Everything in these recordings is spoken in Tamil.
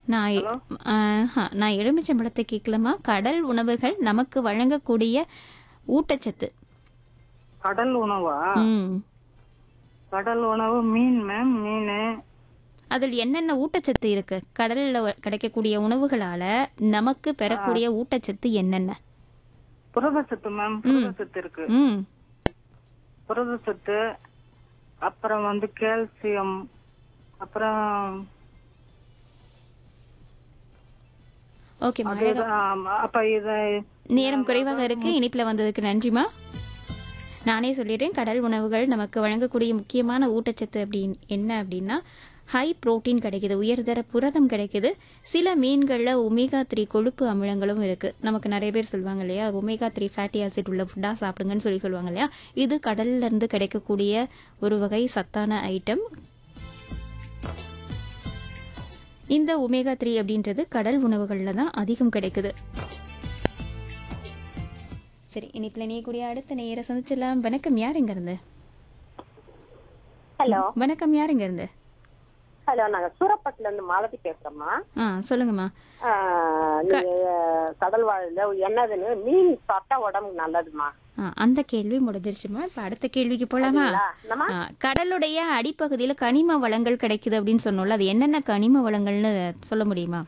நான் ஹலோ நான் எலுமிச்சம்பழத்தை கேட்கலாமா? கடல் உணவுகள் நமக்கு வழங்கக்கூடிய ஊட்டச்சத்து. கடல் உணவா? ம் கடல் உணவு மீன் மேம், மீன். அதில் என்னென்ன ஊட்டச்சத்து இருக்கு? கடல்ல கிடைக்கக்கூடிய உணவுகளால நமக்கு பெறக்கூடிய ஊட்டச்சத்து என்னென்ன? புரதச்சத்து மேம், புரதச்சத்து இருக்கு. ம் புரதச்சத்து, அப்புறம் கால்சியம், அப்புறம் ஓகேம்மா. அதுதான். அப்ப இத நேரம் குறைவாக இருக்கு. இனிப்புல வந்ததுக்கு நன்றிமா. நானே சொல்லிடுறேன். கடல் உணவுகள் நமக்கு வழங்கக்கூடிய முக்கியமான ஊட்டச்சத்து என்ன அப்படின்னா ஹை புரோட்டீன் கிடைக்குது, உயர்தர புரதம் கிடைக்குது. சில மீன்கள்ல ஒமேகா 3 கொழுப்பு அமிலங்களும் இருக்கு. நமக்கு நிறைய பேர் சொல்லுவாங்க இல்லையா, ஒமேகா 3 ஃபேட்டி ஆசிட் உள்ள ஃபுட்டா சாப்பிடுங்கன்னு சொல்லுவாங்க இல்லையா. இது கடல்ல இருந்து கிடைக்கக்கூடிய ஒரு வகை சத்தான ஐட்டம். இந்த ஒமேகா 3 அப்படின்றது கடல் உணவுகள்ல தான் அதிகம் கிடைக்குது. சரி, இனிப்புல நீக்கூடிய அடுத்த நேர சந்திச்சிடலாம். வணக்கம், யார் எங்க இருந்து? ஹலோ வணக்கம், யார் எங்க இருந்து? ஹலோ, நாங்க சூரப்பட்டுல இருந்து மாலதி பேசுறோம்மா. சொல்லுங்கம்மா. கடல் வாழ்ல என்னதுன்னு மீன் சாப்பிட்டா உடம்புக்கு நல்லதுமா. அந்த கேள்வி முடிஞ்சிருச்சுமா. இப்ப அடுத்த கேள்விக்கு போலாமா? கடலுடைய அடிப்பகுதியில கனிம வளங்கள் கிடைக்குது அப்படின்னு சொன்னோம்ல, அது என்னென்ன கனிம வளங்கள்னு சொல்ல முடியுமா?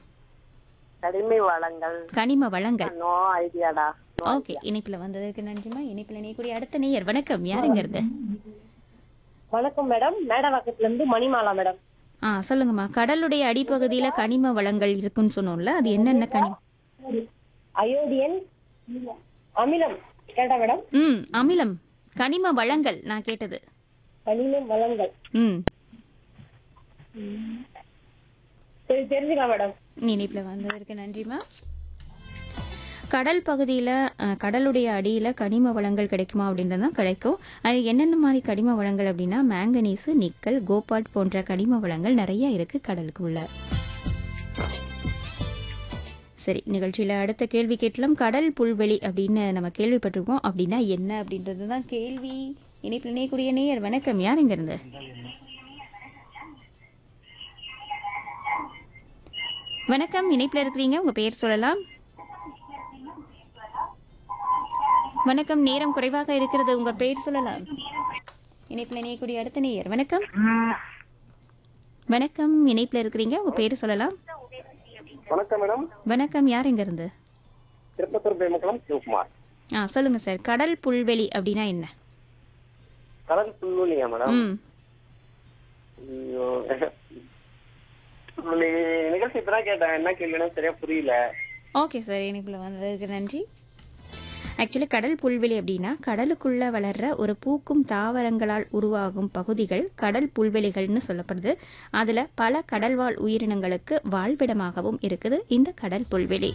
கனிம வளங்கள். நோ ஐடியாடா. ஓகே, இனிப்புல வந்ததுக்கு நன்றிமா. இனிப்புல நீக்கூடிய அடுத்த நேயர். வணக்கம், யாருங்க இருந்து? வணக்கம் மேடம், மேடவாக்கத்துல இருந்து மணிமாலா மேடம். சொல்லுங்கம்மா. கடலுடைய அடிப்பகுதியில கனிம வளங்கள் இருக்குன்னு சொன்னோம்ல, அது என்னென்ன கனிம? அயோடியன், அமிலம் கேட்டா மேடம். அமிலம், கனிம வளங்கள் நான் கேட்டது. கனிம வளங்கள். சரி, தெரிஞ்சுக்கலாம் மேடம். இனிப்புல வந்ததற்கு நன்றிமா. கடல் பகுதியில் கடலுடைய அடியில் கனிம வளங்கள் கிடைக்குமா அப்படின்றது தான் கிடைக்கும். அது என்னென்ன மாதிரி கனிம வளங்கள் அப்படின்னா மேங்கனீஸு, நிக்கல், கோபால்ட் போன்ற கனிம வளங்கள் நிறைய இருக்கு கடலுக்குள்ள. சரி, நிகழ்ச்சியில் அடுத்த கேள்வி கேட்கலாம். கடல் புல்வெளி அப்படின்னு நம்ம கேள்விப்பட்டிருக்கோம். அப்படின்னா என்ன அப்படின்றது தான் கேள்வி. இனிப்பில் இணையக்கூடிய நேயர். வணக்கம், யார் எங்க இருந்து? வணக்கம், இணைப்பில் இருக்கிறீங்க, உங்க பேர் சொல்லலாம். வணக்கம், நேரம் குறைவாக இருக்கிறது, உங்க பேர் சொல்லலாம். இணைப்பில் இணையக்கூடிய அடுத்த நேயர். வணக்கம். வணக்கம், இணைப்பில் இருக்கிறீங்க, உங்க பேர் சொல்லலாம். வணக்கம் மேடம். வணக்கம், யார் எங்க இருந்து? திருப்பத்தூர் பேமக்கலம் சிவகுமார். சொல்லுங்க சார். கடல் புல்வெளி அப்படின்னா என்ன? கடல் புல்வெளியா மேடம்? நிகழ்ச்சி இப்பதான் கேட்டேன், என்ன கேள்வினா சரியா புரியல. ஓகே சார், இணைப்பில் வந்ததுக்கு நன்றி. ஆக்சுவலி கடல் புல்வெளி அப்படின்னா கடலுக்குள்ள வளர்ற ஒரு பூக்கும் தாவரங்களால் உருவாகும் பகுதிகள் கடல் புல்வெளிகள்னு சொல்லப்படுது. அதுல பல கடல்வாழ் உயிரினங்களுக்கு வாழ்விடமாகவும் இருக்குது இந்த கடல் புல்வெளி.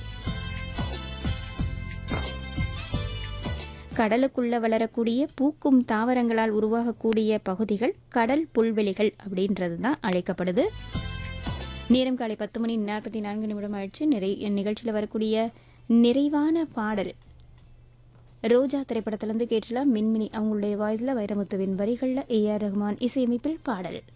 கடலுக்குள்ள வளரக்கூடிய பூக்கும் தாவரங்களால் உருவாகக்கூடிய பகுதிகள் கடல் புல்வெளிகள் அப்படின்றது தான் அழைக்கப்படுது. நேரம் காலை 10:44 ஆயிடுச்சு. நிகழ்ச்சியில் வரக்கூடிய நிறைவான பாடல் ரோஜா திரைப்படத்திலிருந்து கேட்டலாம். மின்மினி அவங்களுடைய வாய்ஸ்ல வைரமுத்துவின் வரிகள்ல AR ரஹ்மான் இசையமைப்பில் பாடல்.